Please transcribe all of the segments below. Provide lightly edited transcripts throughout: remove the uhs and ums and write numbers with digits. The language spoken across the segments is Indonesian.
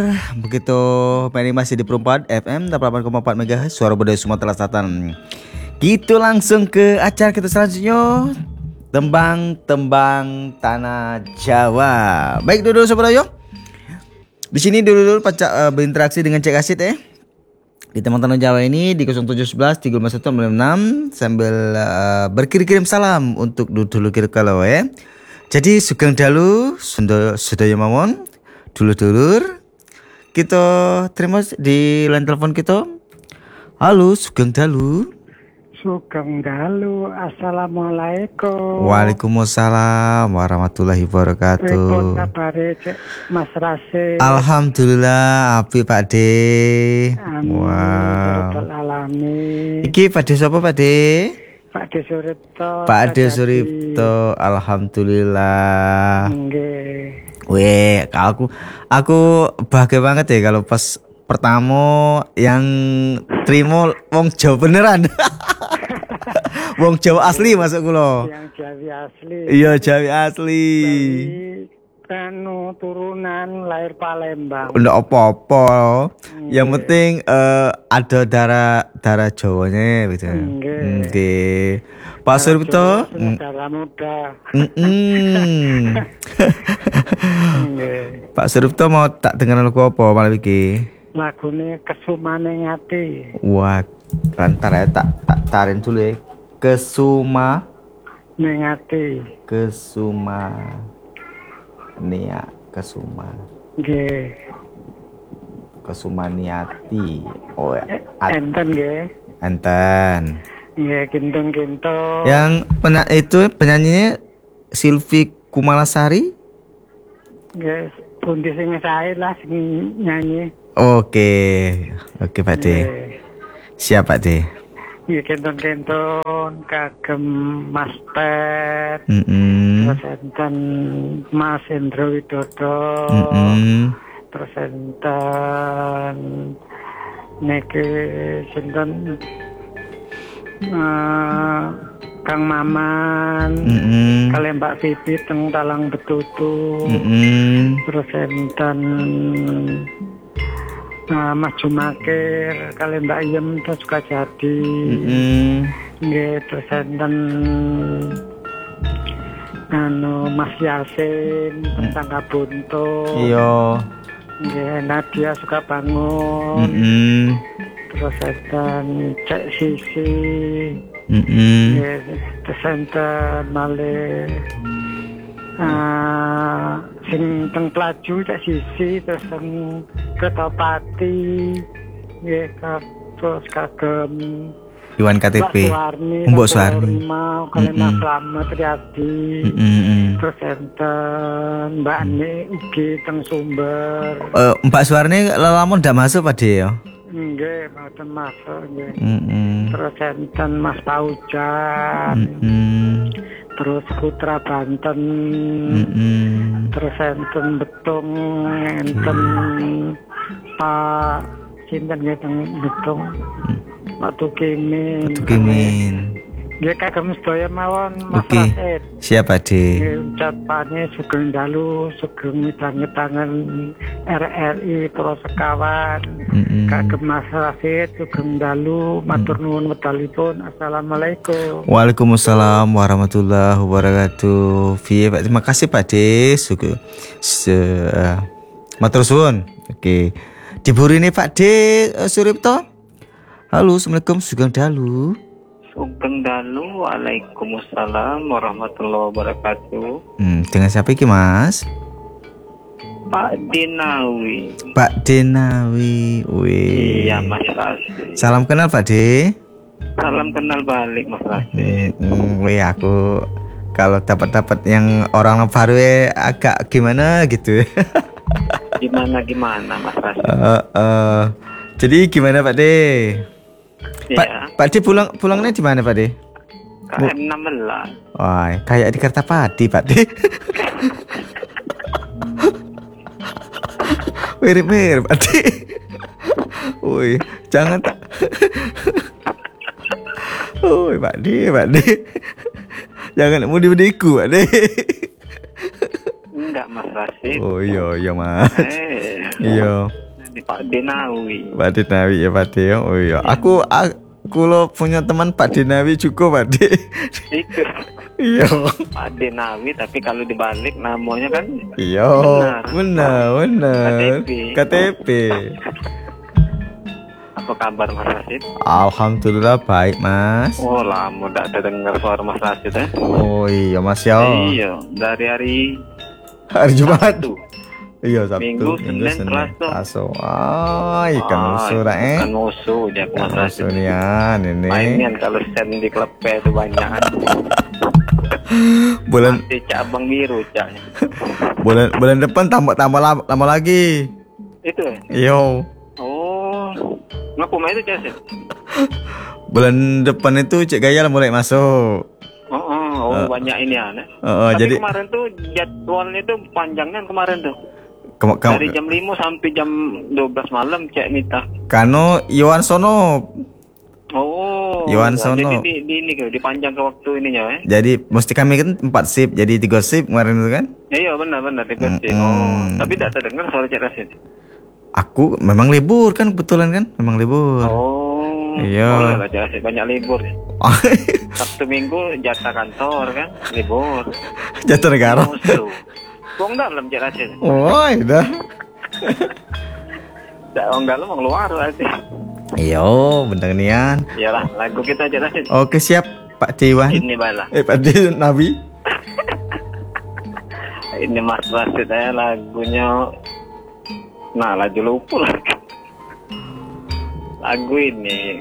Begitu ini masih di Perempat FM 88,4 MHz Suara Budaya Sumatera Selatan. Gitu langsung ke acara kita selanjutnya, Tembang-tembang Tanah Jawa. Baik dulu Sobat Ayo. Di sini dulu berinteraksi dengan Cek Asit ya. Di Tembang Tanah Jawa ini di 0711 351 sambil berkirim salam untuk dulu kira kalau ya. Jadi sugeng dalu sedaya mawon dulur-dulur. Kita terima di line telepon kita. Halo, sugeng dalu. Sugeng dalu. Assalamualaikum. Waalaikumsalam warahmatullahi wabarakatuh. Repot kabare Cek Mas Rasid. Alhamdulillah api Pak De. Amin. Wow. Alamin. Iki Pak De sapa Pak De? Pak De Suripto. Pak De Suripto. Alhamdulillah. Nggih. Weh, aku bahagia banget ya kalau pas pertama yang terima wong Jawa beneran. Wong Jawa asli masuk kula. Yang Jawi asli. Iya, Jawi asli. Kanu turunan lahir Palembang. Ndak apa-apa. Yang penting ada darah Jawanya gitu. Nggih. Pak Suripto, darah muda. Pak Suripto mau tak dengar lagu apa malam iki? Lagune Kesumane Ngati. Wah, lantar ya tak tarin dulu ya. Kesuma Nengati. Kesuma Nia Kesuma. Nggih. Kesuma Niati. Oh ya. Enten nggih. Enten. Nggih, gendong-gendong. Yang itu penyanyinya Silvi Kumalasari. Nggih, pundi sing sae lah sing nyanyi. Oke Pak De. Siap Pak De. Nggih, gendong-gendong kagem Mas Pet. Terus enten Mas Hendro Widodo. Terus enten niki sinten Kang Maman, kalian Mbak Vivi teng Talang Betutu, terus enten Mas Jumakir, kalian Mbak Iem terus juga jadi, terus enten Mas Yasin, Tangga Buntu, iya, Nadia suka bangun. Terus enten Cek Sisi, terus enten malih sing teng Pelaju Cek Sisi, terus teng Kertopati, terus kagem Iwan KTP, Mbok Suwarni, kalian Mas Slamet Riyadi, terus enten Mbak Ane ugi teng Sumber. Mbak Suwarni lamun ndak masuk Pak De ya? Nggih, mboten masuk nggih. Terus enten Mas Paujan. Terus Putra Banten. Terus enten Betung, enten Pak sinten nggih teng Betung. Pak Tukimin. Nggih kagem sedaya mawon Mas Rasid. Siap Pak De. Ucapane sugeng dalu, sugeng midhanget-tangan RRI terus sekawan. Kagem Mas Rasid sugeng dalu, matur nuwun wedalipun. Assalamualaikum. Waalaikumsalam warahmatullahi wabarakatuh. Terima kasih Pak De. Matur suwun. Oke. Diburi nih Pak De Suripto. Halo, Assalamualaikum, sugeng dalu. Sugeng dalu, waalaikumsalam warahmatullahi wabarakatuh. Dengan siapa iki Mas? Pak Denawi. Pak Denawi, wih. Iya Mas Rasid. Salam kenal Pak De. Salam kenal balik Mas Rasid. Wih aku kalau dapat yang orang baru agak gimana gitu. Gimana Mas Rasid? Jadi gimana Pak De? Ya. Pak De pulangnya di mana Pak De? KM 16. Wah, kayak di Kertapati Pak De. Mirip-mirip Pak De. Woi, jangan tak. Woi Pak De. Jangan mudi-mudiku Pak De. Enggak Mas Rasid. Oh iya Mas. Iya. Di Pak Denawi. Pak Denawi ya Pak De. Oh iya. Aku lo punya teman Pak Denawi juga Pak De. Itu Iya. Pak Denawi, tapi kalau dibalik namanya kan Iya. Benar. KTP. KTP. Apa kabar Mas Rasid? Alhamdulillah baik Mas. Oh lama tidak dengar suara Mas Rasid ya. Oh iya Mas ya. Iya, dari Hari Jumat. Sabtu. Iya Sabtu. Minggu, Senin, Selasa. Ikan musuh dah Ikan musuh dia Mas Rasid. Sunian ini. Mainan kalau stand di klub itu banyak. Bulan Masih cabang biru caknya. bulan depan tambah lama lagi. Itu ya? Iya. Oh, ngapa main itu Cak? Bulan depan itu Cek Gaya mulai masuk. Banyak ini ya. Tapi Jadi kemarin tuh jadwalnya tuh panjangnya kemarin tuh. Dari jam 5 sampai jam 12 malam Cek Mita. Kano Iwan Sono. Oh. Iwan Jadi Sono. di ini dipanjang ke waktu ininya ya. Jadi mesti kami kan 4 shift, jadi 3 shift kemarin itu kan. Iya benar dikasih. Oh, tapi tidak terdengar suara Cek Rasid. Aku memang libur kan kebetulan kan, memang libur. Oh. Iya. Boleh lah Cek Rasid, banyak libur. Sabtu Minggu jatah kantor kan, libur. Jatuh negara. Musuh. Buang dalam Cek Rasid. Oh, dah. Tidak orang dalam, orang luar berarti. Iya, bener nian. Iyalah, lagu kita Cek Rasid. Oke, siap Pak Dewan. Ini baiklah. Pak De Nabi. Ini Mas Rasid ya lagunya. Nah, lagu lupa lah. Lagu ini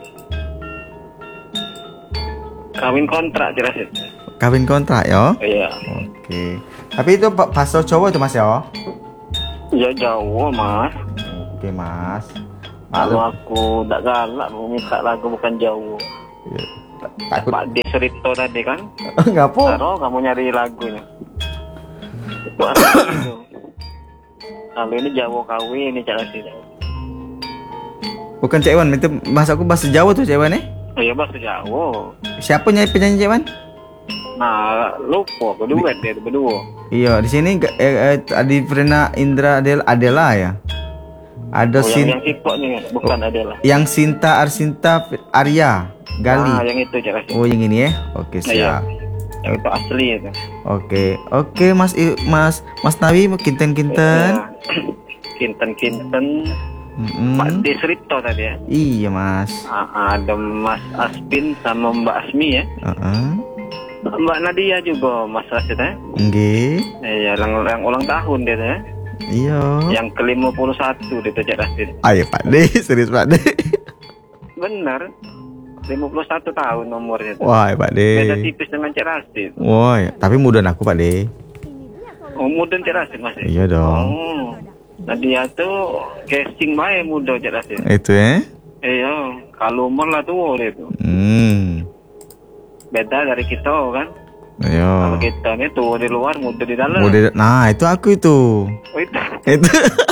kawin kontrak Cek Rasid. Kawin kontrak ya. Iya. Oke. Tapi itu bahasa Jawa itu Mas ya. Ya Jawa Mas. Oke, Mas. Kalau aku tak galak mau minta lagu bukan Jawa. Ya, takut. Pak De Surito tadi kan. Ngapo? Taruh kamu nyari lagunya. Itu itu. Kalau ini Jawa kawin ini Cak Rasid. Bukan Cek Wan, itu aku bahasa Jawa tuh Cek Wan eh. Oh iya bahasa Jawa. Siapa penyanyi Cek Wan? Nah, lupa berdua dia berdua. Iya, di sini Adi Frena Indra Adela ya. Ada yang sipoknya bukan Adela. Yang Sinta Arsinta Arya Gali. Ah, yang itu Cak Rasid. Oh, yang ini ya. Oke, Iya. siap. Yang itu asli itu. Oke, Mas Nawi kinten-kinten. Ya. Kinten. Pak De Surito tadi ya. Iya, Mas. Ada Mas Aspin sama Mbak Asmi ya. Mbak Nadia juga Mas Rasid ya. Nggih. Iya, yang ulang tahun dia ya. Iya. Yang ke-51 dia Cak Rasid. Ayo Pak De, serius Pak De. Benar. 51 tahun nomornya tuh. Wah, Pak De. Beda tipis dengan Cak Rasid. Wah, tapi mudahan aku Pak De. Oh, muda Cak Rasid Mas. Iya dong. Oh. Nadia tuh casting bae muda Cak Rasid. Itu ya? Iya, kalau umur lah tuh dia tuh. Beda dari kita kan. Iya. Kalau kita ini tuh di luar, muda di dalam. Nah, itu aku itu. Oh, itu. Itu.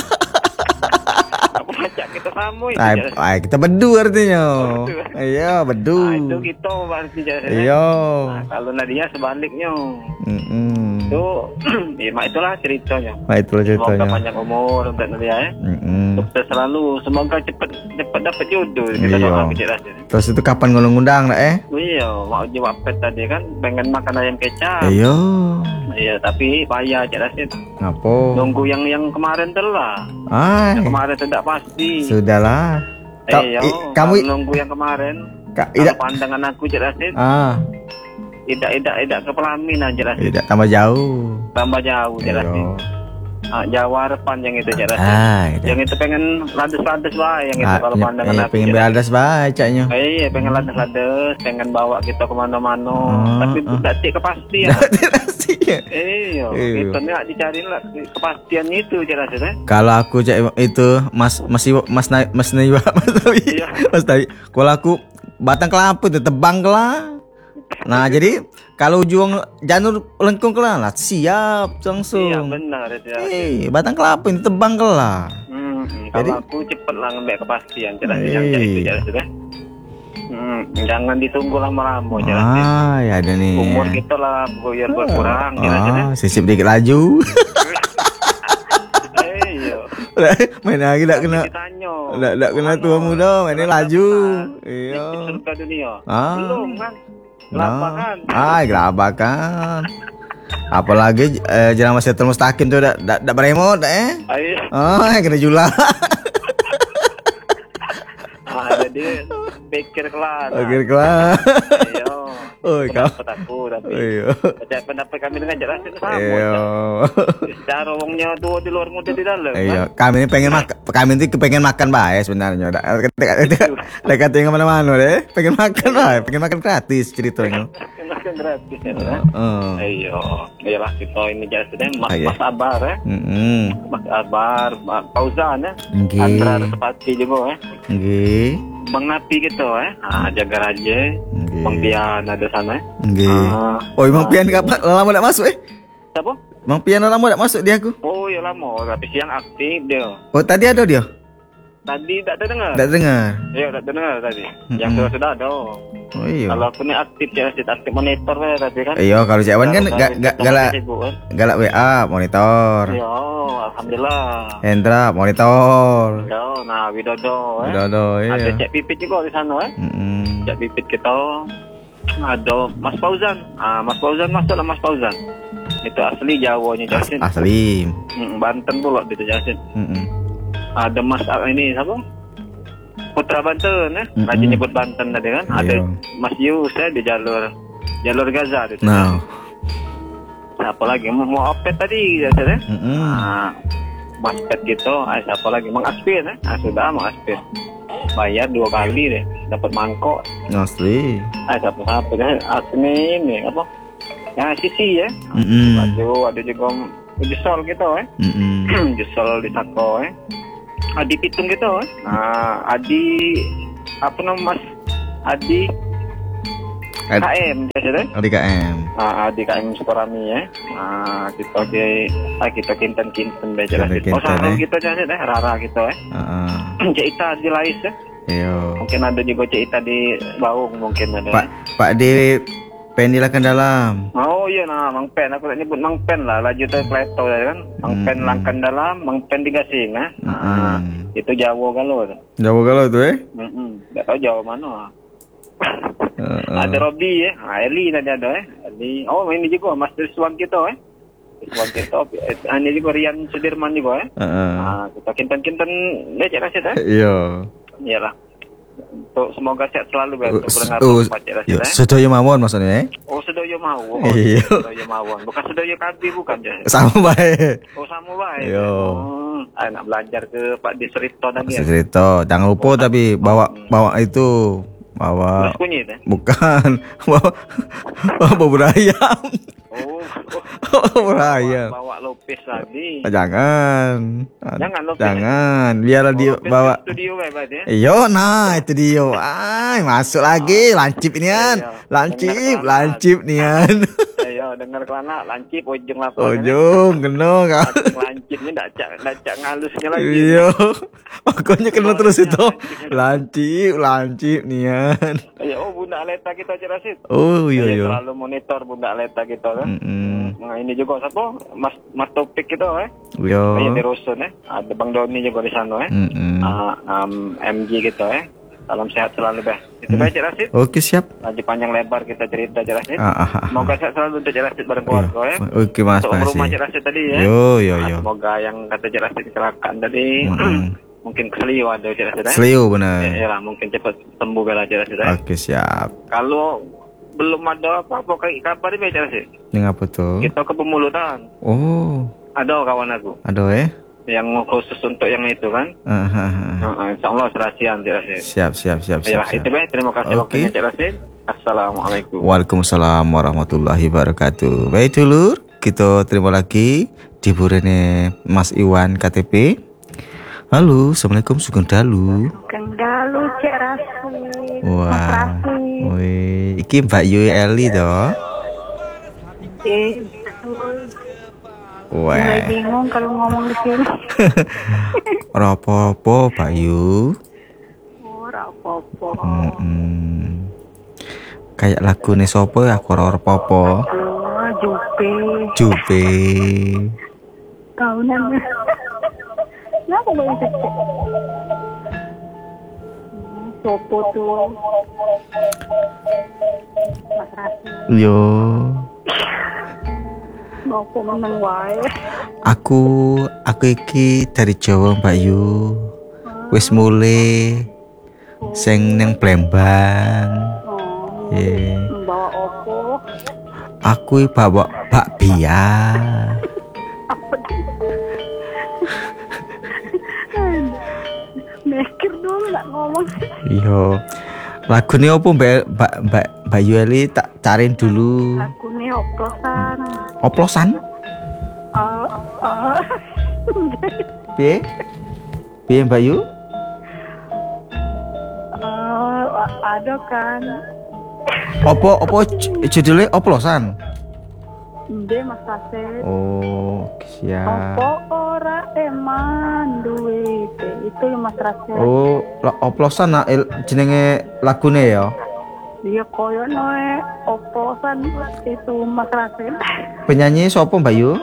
Aku ajak kita sama itu. Ay, kita bedu artinya. Iya, bedu. Nah, itu kita berarti Cak Rasid. Iya. Nah, kalau Nadia sebaliknya. Itu itulah ceritanya. Nah, itulah ceritanya. Semoga panjang umur untuk Nadia ya. Sukses selalu. Semoga cepat dapat jodoh kita doa Cak Rasid. Terus itu kapan ngundang Iya, mau jawab tadi kan pengen makan ayam kecap. Iya, tapi payah Cak Rasid. Ngapo? Nunggu yang kemarin telah. Yang kemarin tidak pasti. Sudahlah. Kamu nunggu yang kemarin. Kalau pandangan aku Cak Rasid. Tidak ke pelaminan Cak Rasid. Tidak tambah jauh. Tambah jauh Cak Rasid. Jawa harapan yang itu Cak Rasid. Yang itu pengen lades-lades bae yang itu kalau pandangan aku. Pengen berlades bae caknya. Iya, pengen lades-lades, pengen bawa kita kemana-mana. Tapi tidak kepastian. Iya, kita nggak dicariin lah kepastian itu Cak Rasid. Kalau aku Cak itu Mas Nawi. Mas Nawi. Kalau aku batang kelapa itu tebang lah. Nah, jadi kalau juang janur lengkung kelah lah siap langsung. Iya benar itu. Batang kelapa ini tebang kelah. Kalau aku cepet lah ngambil kepastian Cak Rasid yang itu Cak Rasid. Jangan ditunggu lama-lama Cak Rasid. Ya ada nih. Umur kita lah biar berkurang Cak Rasid. Sisip dikit laju. Iya. Main lagi tak kena. Tak kena tua muda, mainnya laju. Iya. Surga dunia. Ah. Belum kan? Gelabakan. Gelabakan. Apalagi Jalan Masyatul Mustaqim tu dak beremot kena jual. Jadi pikir kelas. Iya. Oi, kau. Aku tapi. Iya. Pendapat kami dengan jelas itu sama. Iya. Secara wongnya tu di luar muda di dalam. Iya. Kami ni pengen makan. Kami ni pengen makan bae sebenarnya. Dekat tengok mana-mana deh. Pengen makan bae. Pengen makan gratis ceritanya. Makan gratis ya. Iya. Iyalah kita ini jadi Mas Abar ya. Mas Abar, Fauzan ya. Antara Sepati juga ya. Nggih. Bang Napi gitu jaga raja. Bang Pian ada sana. Nggih. Oh, Bang Pian kapan lama tak masuk Siapa? Bang Pian lama tak masuk dia aku. Oh, ya lama, tapi siang aktif dia. Oh, tadi ada dia? Tadi tak dengar. Tak dengar. Ya, tak dengar tadi. Yang sudah ada. Oh iya. Kalau aku ni aktif monitor tadi kan. Iya, kalau Cik Wan kan galak WA monitor. Ya, alhamdulillah. Hendra monitor. Ya, nah Widodo iya. Ada Cik Pipit juga di sana Cik Pipit kita. Ada Mas Fauzan. Mas Fauzan masuklah Mas Fauzan. Itu asli Jawanya Jasin. Asli. Banten pula gitu Jasin. Ada Mas ini siapa? Putra Banten Rajin nyebut Banten tadi kan. Ada Mas Yus di jalur Gaza itu. Nah. Siapa lagi mau opet tadi ya Mas Pet gitu. Siapa lagi Mang Aspir sudah Mang Aspir. Bayar 2 kali deh dapat mangkok. Asli. Siapa deh asli ini apa? Ya Sisi ya. Ada juga Jusol gitu Jusol di Sako Adi Pitung gitu Adi apa nama Mas Adi KM Adi KM Adi KM Sukorami ya kita kinten belajar sama kita jadi Rara gitu Cik Ita di Lais ya. Iya. Mungkin ada juga Cik Ita di Baung mungkin ada. Pak D Pen dilakan dalam. Oh iya Mang Pen aku tak nyebut Mang Pen lah laju tu Kleto kan. Mang Pen langkan dalam, Mang Pen di Gasing Itu Jawa Galuh tu. Jawa Galuh tu Tak tahu Jawa mana. Ada Robi Eli tadi ada Eli. Oh ini juga Mas Rizwan kita Rizwan kita. Ini juga Rian Sudirman juga kita kinten dia cak rasid Iya. Iyalah. Untuk semoga sehat selalu untuk pendengar Pakcik Rasid Sedaya mawon maksudnya Oh sedaya mawon. Iya. Sedaya mawon. Bukan sedaya kabi bukan je. Sama baik. Oh sama baik. Yo. Nak belajar ke Pak Disrito tadi. Disrito. Jangan lupa tapi bawa itu bawa kunyit bukan bawa bubur ayam. Bubur ayam. Bawa lopis tadi. Jangan lopis. Jangan. Biarlah dia bawa studio berarti Iyo, nah itu dia. Masuk lagi lancip nian. Lancip nian. Ayo dengar kelana lancip ujung lapor. Ujung kena kau. Lancip ni dak cak ngalusnya lagi. Iyo. Makanya kena terus itu. Lancip nian. Oh Bunda Aleta kita Cik Rasid. Oh iya. Selalu monitor Bunda Aleta kita kan. Nah ini juga siapa? Mas Topik kita Iya. Di Rusun Ada Bang Doni juga di sana MG gitu Salam sehat selalu Itu baik Cik Rasid. Oke siap. Lagi panjang lebar kita cerita Cik Rasid. Semoga sehat selalu untuk Cik Rasid bareng keluarga Oke Mas. Untuk rumah Cik Rasid tadi Yo. Semoga yang kata Cik Rasid kecelakaan tadi mungkin keselio ada Cik Rasid Keselio benar. Iyalah mungkin cepat sembuh bela Cik Rasid Oke siap. Kalau belum ada apa-apa kabar ni Cik Rasid. Yang apa tuh? Kita ke Pemulutan. Oh. Ada kawan aku. Ada Yang khusus untuk yang itu kan. InsyaAllah serasian Cik Rasid. Siap. Ya, itu baik. Terima kasih waktunya Cik Rasid. Assalamualaikum. Waalaikumsalam warahmatullahi wabarakatuh. Baik dulur, kita terima lagi di burene Mas Iwan KTP. Halo, Assalamualaikum Sugeng Dalu. Sugeng Dalu Cik Rasid. Wah. Wih, iki Mbak Yu Eli toh. Wah. Bingung kalau ngomong di sini. Ora apa-apa, Mbak Yu. Ora apa-apa. Kayak lagune sapa ya aku ora apa-apa. Jupe. Tahunan. Kenapa Kok banyak cek? Sopo tuh. Mas Rasul. Yo. Sopo meneng wae. Aku iki dari Jawa, Mbak Yu. Wis mulai sing nang Palembang. Membawa opo? Aku bawa bakpia. Mikir dulu nggak ngomong. Yo. Lagune opo Mbak Yu Eli tak cariin dulu. Aku nih oplosan. Oplosan? Piye? Piye Mbak Yu? Ada kan? Opo judulnya oplosan? Ide Mas Rasul. Oh, siap. Opo ora eman duit itu ya Mas Rasul. Oh, oplosan jenenge lagune ya. Dia koyo noe oplosan itu Mas Rasul. Penyanyi sapa Mbak Yu?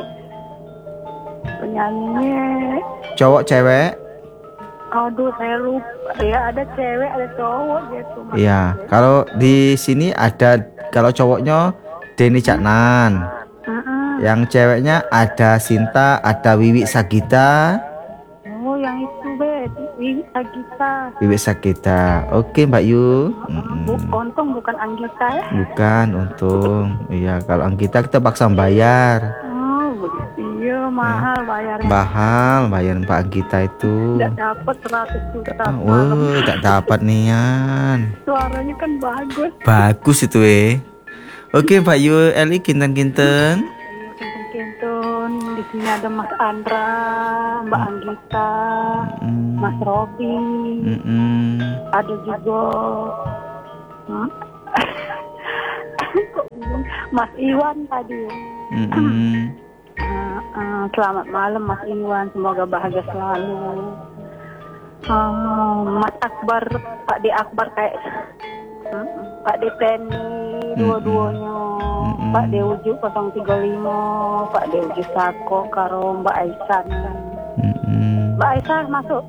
Penyanyinya Cowok cewek? aduh saya lupa. Ya ada cewek ada cowok gitu Mas Iya, Rasul. kalau di sini ada kalau cowoknya Denny Caknan. Yang ceweknya ada Sinta, ada Wiwi Sagita. Oh yang itu Wiwi Sagita. Wiwi Sagita. Oke Mbak Yu. Untung bukan Anggita ya. Bukan, untung. Iya, kalau Anggita kita paksa bayar. Oh iya mahal bayarnya. Mahal bayar Mbak Anggita itu. Tidak dapat 100 juta. Wow, tak dapat nian. Suaranya kan bagus. Bagus itu Oke Mbak Yu Eli kinten-kinten. Kentun di sini ada Mas Andra, Mbak Anggita, Mas Robi, ada juga Mas Iwan tadi. Selamat malam Mas Iwan, semoga bahagia selalu. Mas Akbar, Pak D Akbar kayak Pak D Teni dua-duanya, Pak D Uju 035, Pak D Uju Sako karo Mbak Aisyah. Mbak Aisyah masuk.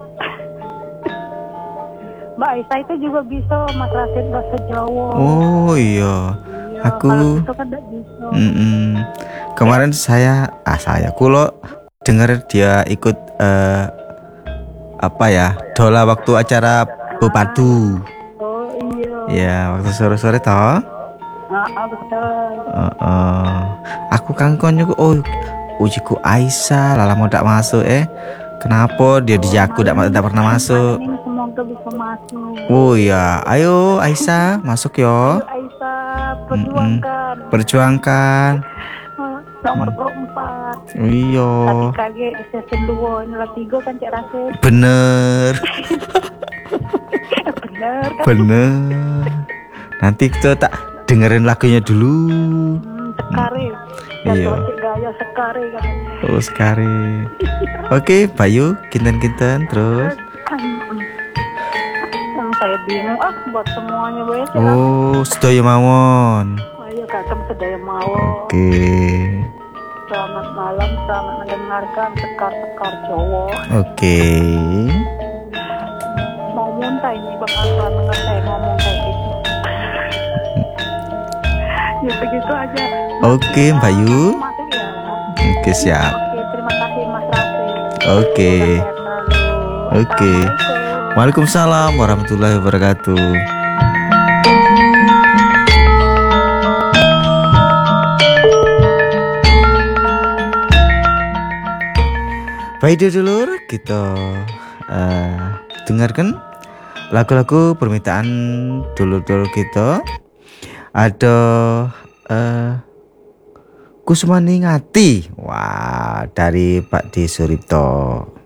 Mbak Aisyah itu juga bisa Mas Rasid bahasa Jawa. Oh iya. Aku Kalau itu kan tidak bisa. Kemarin saya kulo dengar dia ikut dola waktu acara Bupatu. Oh iya. Ya, waktu sore-sore toh. Betul. Aku kangkon juga ujiku Aisyah lala mau tak masuk kenapa dia dijaku tak pernah masuk. Ini semoga bisa masuk. Oh iya, ayo Aisyah masuk yo. Aisyah Perjuangkan. Nomor 4. Iya. Tadi kaget season 2 ini 3 kan Cik Rasid. Bener. Bener kan? Bener. Nanti kita tak dengerin lagunya dulu. Sekari. Iya. Gaya sekari kan. Oh sekali. Oke, Bayu, kinten-kinten terus. Saya bingung buat semuanya boleh. Oh, sedaya mawon. Ayo kakak sedaya mau. Oke. Selamat malam, selamat mendengarkan sekar-sekar Jawa. Oke. Mau muntah ini bakalan dengar saya ngomong kayak gitu. Ya begitu aja. Oke, Mbak Yu. Masuk ya. Oke, siap. Oke, terima kasih Mas Rafi. Oke. Oke. Waalaikumsalam warahmatullahi wabarakatuh. Baik dulur, kita dengarkan lagu-lagu permintaan dulur-dulur kita. Ada Kusumani Ngati, wah dari Pak D Suripto.